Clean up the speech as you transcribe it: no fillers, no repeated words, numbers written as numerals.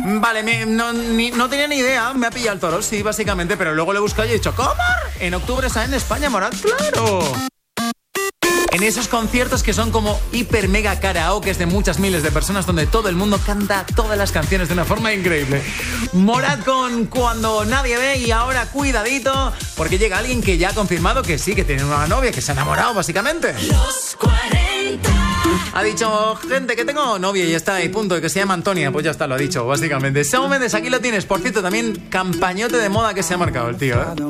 Vale, no tenía ni idea, me ha pillado el toro, sí, básicamente, pero luego le he buscado y he dicho, ¿cómo? En octubre está en España, Morat, claro. En esos conciertos que son como hiper mega karaokes de muchas miles de personas donde todo el mundo canta todas las canciones de una forma increíble. Morat con Cuando Nadie Ve, y ahora cuidadito porque llega alguien que ya ha confirmado que sí, que tiene una novia, que se ha enamorado básicamente. Los 40. Ha dicho, gente, que tengo novia y está ahí, punto, y que se llama Antonia. Pues ya está, lo ha dicho, básicamente. Shawn Mendes, aquí lo tienes. Por cierto, también campañote de moda que se ha marcado el tío, ¿eh?